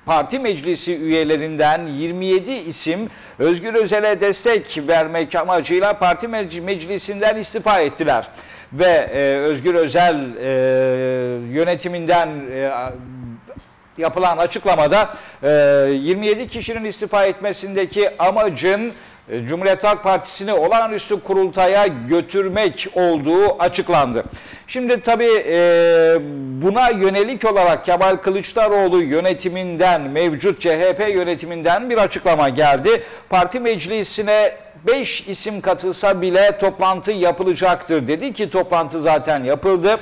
Parti Meclisi üyelerinden 27 isim Özgür Özel'e destek vermek amacıyla Parti Meclisi'nden istifa ettiler. Ve Özgür Özel yönetiminden yapılan açıklamada 27 kişinin istifa etmesindeki amacın Cumhuriyet Halk Partisi'ni olağanüstü kurultaya götürmek olduğu açıklandı. Şimdi tabii buna yönelik olarak Kemal Kılıçdaroğlu yönetiminden, mevcut CHP yönetiminden bir açıklama geldi. Parti meclisine 5 isim katılsa bile toplantı yapılacaktır dedi ki toplantı zaten yapıldı.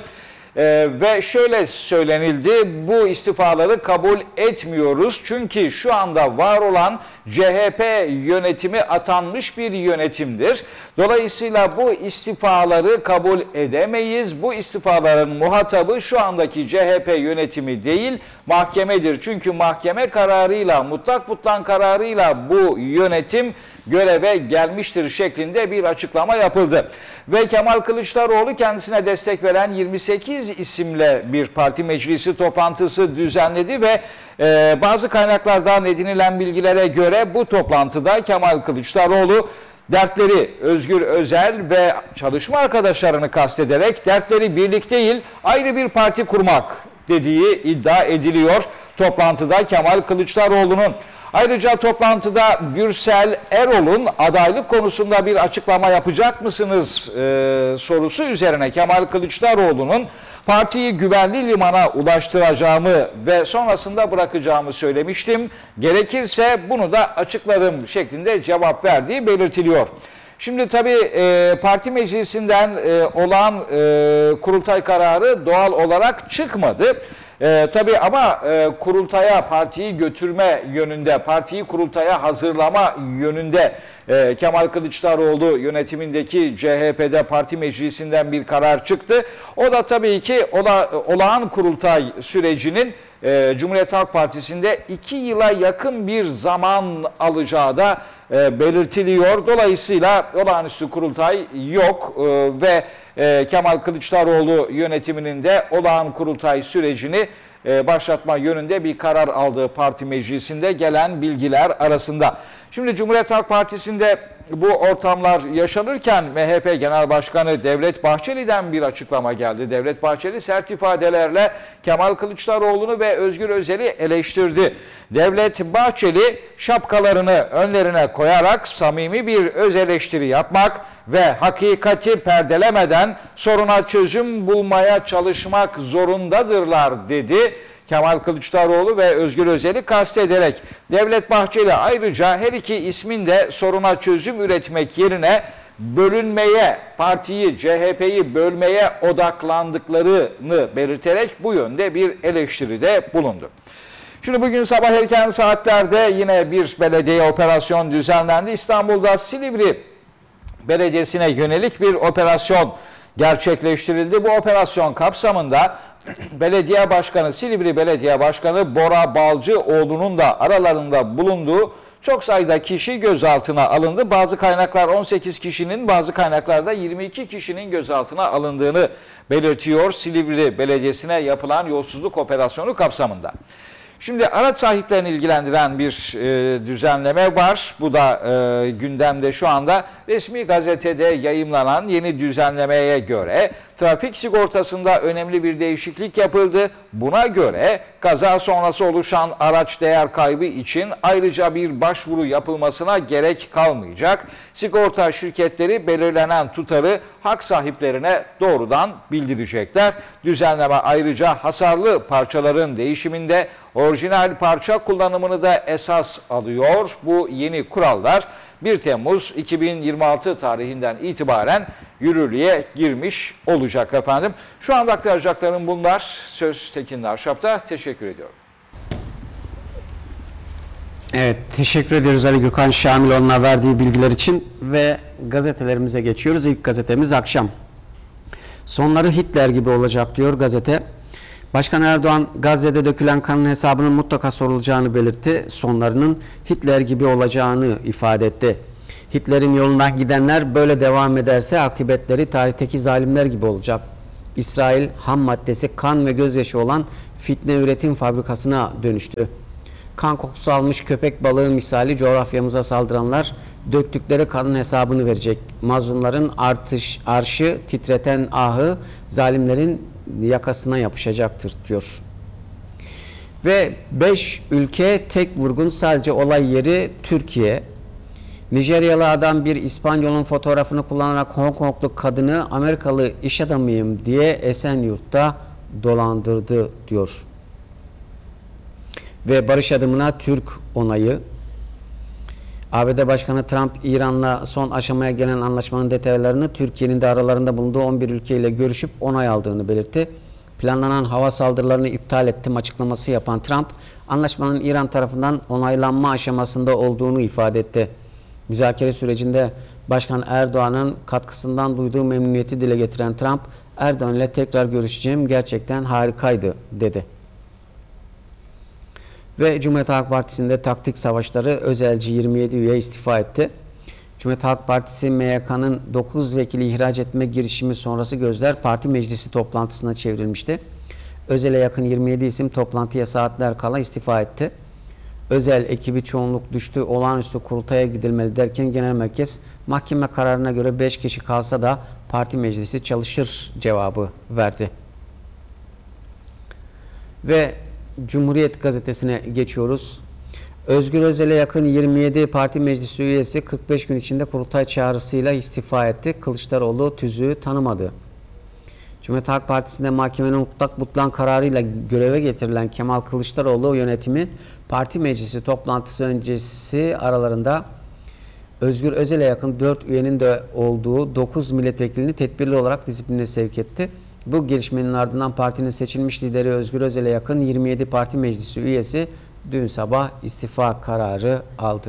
Ve şöyle söylenildi, bu istifaları kabul etmiyoruz. Çünkü şu anda var olan CHP yönetimi atanmış bir yönetimdir. Dolayısıyla bu istifaları kabul edemeyiz. Bu istifaların muhatabı şu andaki CHP yönetimi değil, mahkemedir. Çünkü mahkeme kararıyla, mutlak kararıyla bu yönetim göreve gelmiştir şeklinde bir açıklama yapıldı. Ve Kemal Kılıçdaroğlu kendisine destek veren 28 isimle bir parti meclisi toplantısı düzenledi ve bazı kaynaklardan edinilen bilgilere göre bu toplantıda Kemal Kılıçdaroğlu dertleri Özgür Özel ve çalışma arkadaşlarını kastederek dertleri birlik değil ayrı bir parti kurmak dediği iddia ediliyor toplantıda Kemal Kılıçdaroğlu'nun. Ayrıca toplantıda Gürsel Erol'un adaylık konusunda bir açıklama yapacak mısınız sorusu üzerine Kemal Kılıçdaroğlu'nun partiyi güvenli limana ulaştıracağımı ve sonrasında bırakacağımı söylemiştim. Gerekirse bunu da açıklarım şeklinde cevap verdiği belirtiliyor. Şimdi tabii parti meclisinden olan kurultay kararı doğal olarak çıkmadı. Tabii ama kurultaya, partiyi götürme yönünde, partiyi kurultaya hazırlama yönünde Kemal Kılıçdaroğlu yönetimindeki CHP'de parti meclisinden bir karar çıktı. O da tabii ki olağan kurultay sürecinin Cumhuriyet Halk Partisi'nde 2 yıla yakın bir zaman alacağı da belirtiliyor. Dolayısıyla olağanüstü kurultay yok ve Kemal Kılıçdaroğlu yönetiminin de olağan kurultay sürecini başlatma yönünde bir karar aldığı parti meclisinde gelen bilgiler arasında. Şimdi Cumhuriyet Halk Partisi'nde bu ortamlar yaşanırken MHP Genel Başkanı Devlet Bahçeli'den bir açıklama geldi. Devlet Bahçeli sert ifadelerle Kemal Kılıçdaroğlu'nu ve Özgür Özel'i eleştirdi. Devlet Bahçeli şapkalarını önlerine koyarak samimi bir öz eleştiri yapmak ve hakikati perdelemeden soruna çözüm bulmaya çalışmak zorundadırlar dedi. Kemal Kılıçdaroğlu ve Özgür Özel'i kastederek Devlet Bahçeli ayrıca her iki ismin de soruna çözüm üretmek yerine bölünmeye, partiyi, CHP'yi bölmeye odaklandıklarını belirterek bu yönde bir eleştiride bulundu. Şimdi bugün sabah erken saatlerde yine bir belediye operasyon düzenlendi. İstanbul'da Silivri Belediyesi'ne yönelik bir operasyon gerçekleştirildi. Bu operasyon kapsamında Belediye Başkanı, Silivri Belediye Başkanı Bora Balcıoğlu'nun da aralarında bulunduğu çok sayıda kişi gözaltına alındı. Bazı kaynaklar 18 kişinin, bazı kaynaklarda 22 kişinin gözaltına alındığını belirtiyor Silivri Belediyesi'ne yapılan yolsuzluk operasyonu kapsamında. Şimdi araç sahiplerini ilgilendiren bir düzenleme var. Bu da gündemde şu anda. Resmi gazetede yayımlanan yeni düzenlemeye göre trafik sigortasında önemli bir değişiklik yapıldı. Buna göre kaza sonrası oluşan araç değer kaybı için ayrıca bir başvuru yapılmasına gerek kalmayacak. Sigorta şirketleri belirlenen tutarı hak sahiplerine doğrudan bildirecekler. Düzenleme ayrıca hasarlı parçaların değişiminde orijinal parça kullanımını da esas alıyor. Bu yeni kurallar 1 Temmuz 2026 tarihinden itibaren yürürlüğe girmiş olacak efendim. Şu anda aktaracaklarım bunlar. Söz Tekin Arşap'ta. Teşekkür ediyorum. Evet, teşekkür ediyoruz Ali Gökhan Şamiloğlu'na verdiği bilgiler için ve gazetelerimize geçiyoruz. İlk gazetemiz akşam. Sonları Hitler gibi olacak diyor gazete. Başkan Erdoğan Gazze'de dökülen kanın hesabının mutlaka sorulacağını belirtti. Sonlarının Hitler gibi olacağını ifade etti. Hitler'in yolundan gidenler böyle devam ederse akıbetleri tarihteki zalimler gibi olacak. İsrail ham maddesi kan ve gözyaşı olan fitne üretim fabrikasına dönüştü. kan kokusu almış köpek balığı misali coğrafyamıza saldıranlar döktükleri kanın hesabını verecek. Mazlumların arşı titreten ahı zalimlerin yakasına yapışacaktır diyor. Ve 5 ülke tek vurgun, sadece olay yeri Türkiye. Nijeryalı adam bir İspanyol'un fotoğrafını kullanarak Hong Konglu kadını Amerikalı iş adamıyım diye Esenyurt'ta dolandırdı diyor. Ve barış adımına Türk onayı. ABD Başkanı Trump, İran'la son aşamaya gelen anlaşmanın detaylarını Türkiye'nin de aralarında bulunduğu 11 ülkeyle görüşüp onay aldığını belirtti. Planlanan hava saldırılarını iptal ettim açıklaması yapan Trump, anlaşmanın İran tarafından onaylanma aşamasında olduğunu ifade etti. Müzakere sürecinde Başkan Erdoğan'ın katkısından duyduğu memnuniyeti dile getiren Trump, Erdoğan ile tekrar görüşeceğim, gerçekten harikaydı dedi. Ve Cumhuriyet Halk Partisi'nde taktik savaşları, özelci 27 üye istifa etti. Cumhuriyet Halk Partisi MYK'nın 9 vekili ihraç etme girişimi sonrası gözler parti meclisi toplantısına çevrilmişti. Özel'e yakın 27 isim toplantıya saatler kala istifa etti. Özel ekibi çoğunluk düştü, olağanüstü kurultaya gidilmeli derken genel merkez mahkeme kararına göre 5 kişi kalsa da parti meclisi çalışır cevabı verdi. Ve Cumhuriyet gazetesine geçiyoruz. Özgür Özel'e yakın 27 parti meclisi üyesi 45 gün içinde kurultay çağrısıyla istifa etti. Kılıçdaroğlu tüzüğü tanımadı. Cumhuriyet Halk Partisi'nde mahkemenin mutlak butlan kararıyla göreve getirilen Kemal Kılıçdaroğlu yönetimi parti meclisi toplantısı öncesi aralarında Özgür Özel'e yakın 4 üyenin de olduğu 9 milletvekilini tedbirli olarak disipline sevk etti. Bu gelişmenin ardından partinin seçilmiş lideri Özgür Özel'e yakın 27 parti meclisi üyesi dün sabah istifa kararı aldı.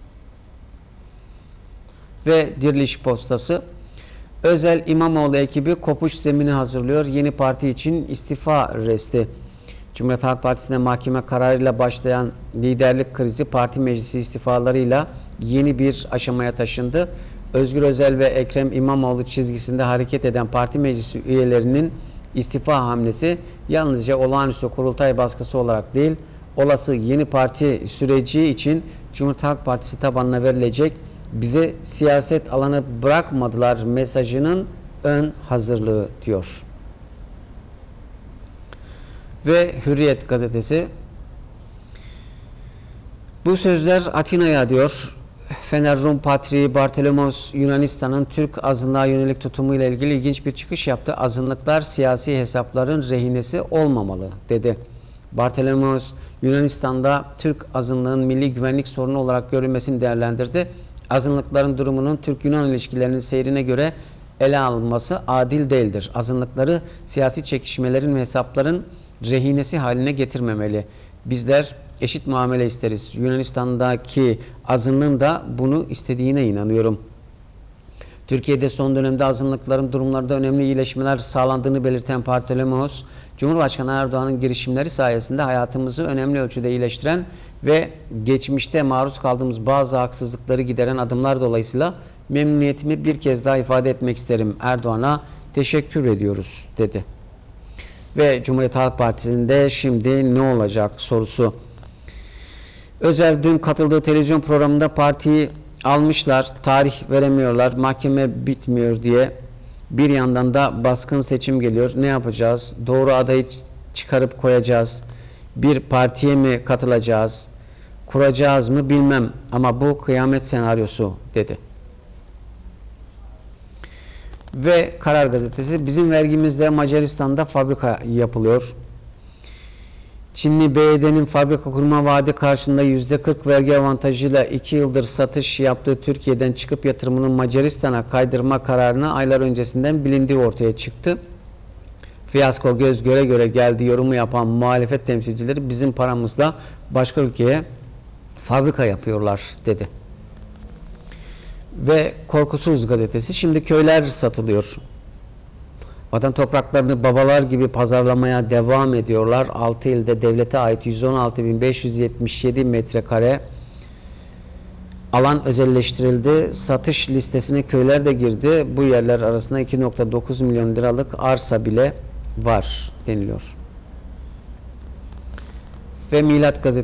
Ve Diriliş Postası, Özel İmamoğlu ekibi kopuş zemini hazırlıyor. Yeni parti için istifa resti. Cumhuriyet Halk Partisi'nde mahkeme kararıyla başlayan liderlik krizi parti meclisi istifalarıyla yeni bir aşamaya taşındı. Özgür Özel ve Ekrem İmamoğlu çizgisinde hareket eden parti meclisi üyelerinin istifa hamlesi yalnızca olağanüstü kurultay baskısı olarak değil, olası yeni parti süreci için Cumhuriyet Halk Partisi tabanına verilecek bize siyaset alanı bırakmadılar mesajının ön hazırlığı diyor. Ve Hürriyet gazetesi, bu sözler Atina'ya diyor. Fener Rum Patriği Bartolomos Yunanistan'ın Türk azınlığa yönelik tutumuyla ilgili ilginç bir çıkış yaptı. Azınlıklar siyasi hesapların rehinesi olmamalı dedi. Bartolomos Yunanistan'da Türk azınlığın milli güvenlik sorunu olarak görülmesini değerlendirdi. Azınlıkların durumunun Türk-Yunan ilişkilerinin seyrine göre ele alınması adil değildir. Azınlıkları siyasi çekişmelerin ve hesapların rehinesi haline getirmemeli. Bizler eşit muamele isteriz. Yunanistan'daki azınlığın da bunu istediğine inanıyorum. Türkiye'de son dönemde azınlıkların durumlarında önemli iyileşmeler sağlandığını belirten Bartolomos, Cumhurbaşkanı Erdoğan'ın girişimleri sayesinde hayatımızı önemli ölçüde iyileştiren ve geçmişte maruz kaldığımız bazı haksızlıkları gideren adımlar dolayısıyla memnuniyetimi bir kez daha ifade etmek isterim. Erdoğan'a teşekkür ediyoruz dedi. Ve Cumhuriyet Halk Partisi'nde şimdi ne olacak sorusu. Özel dün katıldığı televizyon programında partiyi almışlar, tarih veremiyorlar, mahkeme bitmiyor diye. Bir yandan da baskın seçim geliyor. Ne yapacağız? Doğru adayı çıkarıp koyacağız. Bir partiye mi katılacağız? Kuracağız mı bilmem ama bu kıyamet senaryosu dedi. Ve Karar Gazetesi, bizim vergimizle Macaristan'da fabrika yapılıyor. Çinli BYD'nin fabrika kurma vaadi karşılığında %40 vergi avantajıyla 2 yıldır satış yaptığı Türkiye'den çıkıp yatırımının Macaristan'a kaydırma kararını aylar öncesinden bilindiği ortaya çıktı. Fiyasko göz göre göre geldi yorumu yapan muhalefet temsilcileri bizim paramızla başka ülkeye fabrika yapıyorlar dedi. Ve Korkusuz gazetesi, şimdi köyler satılıyor. Vatan topraklarını babalar gibi pazarlamaya devam ediyorlar. 6 ilde devlete ait 116.577 metrekare alan özelleştirildi. Satış listesine köyler de girdi. Bu yerler arasında 2.9 milyon liralık arsa bile var deniliyor. Ve Milat gazetesi